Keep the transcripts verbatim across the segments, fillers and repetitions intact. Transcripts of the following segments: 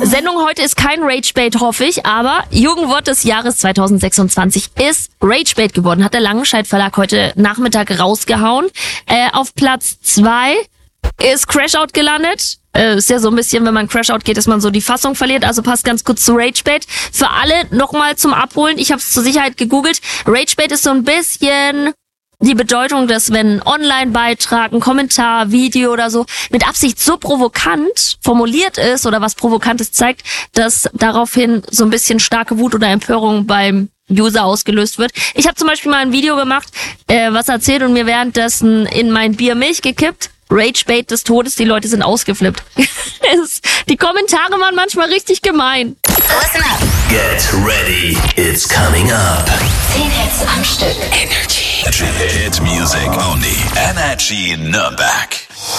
Sendung heute ist kein Ragebait, hoffe ich, aber Jugendwort des Jahres zwanzig sechsundzwanzig ist Ragebait geworden. Hat der Langenscheidt Verlag heute Nachmittag rausgehauen. Äh, auf Platz zwei ist Crashout gelandet. Äh, ist ja so ein bisschen, wenn man Crashout geht, dass man so die Fassung verliert. Also passt ganz kurz zu Ragebait. Für alle nochmal zum Abholen. Ich habe es zur Sicherheit gegoogelt. Ragebait ist so ein bisschen die Bedeutung, dass wenn ein Online-Beitrag, ein Kommentar, Video oder so mit Absicht so provokant formuliert ist oder was Provokantes zeigt, dass daraufhin so ein bisschen starke Wut oder Empörung beim User ausgelöst wird. Ich habe zum Beispiel mal ein Video gemacht, äh, was erzählt und mir währenddessen in mein Bier Milch gekippt. Ragebait des Todes, die Leute sind ausgeflippt. es, die Kommentare waren manchmal richtig gemein. Listen up. Get ready, it's coming up. Zehn Hits am Stück. Energy. Hit music only. Energy Nürnberg.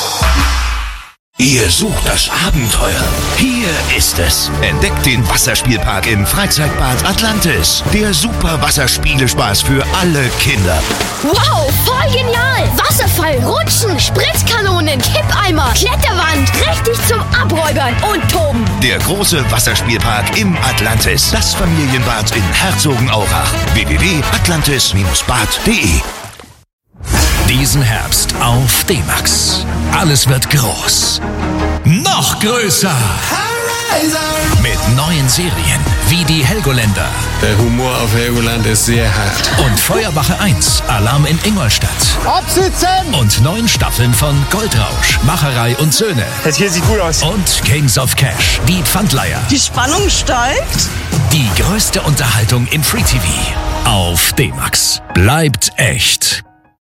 Ihr sucht das Abenteuer. Hier ist es. Entdeckt den Wasserspielpark im Freizeitbad Atlantis. Der super Wasserspielespaß für alle Kinder. Wow, voll genial! Wasserfall, Rutschen, Spritzkanonen, Kippeimer, Kletterwand, richtig zum Abräubern und Toben. Der große Wasserspielpark im Atlantis. Das Familienbad in Herzogenaurach. w w w punkt atlantis Bindestrich bad punkt de. Diesen Herbst auf D-Max. Alles wird groß. Noch größer. Mit neuen Serien wie die Helgoländer. Der Humor auf Helgoland ist sehr hart. Und Feuerwache eins, Alarm in Ingolstadt. Absitzen! Und neun Staffeln von Goldrausch, Macherei und Söhne. Das hier sieht gut aus. Und Kings of Cash, die Pfandleiher. Die Spannung steigt. Die größte Unterhaltung im Free-T V. Auf D-Max. Bleibt echt.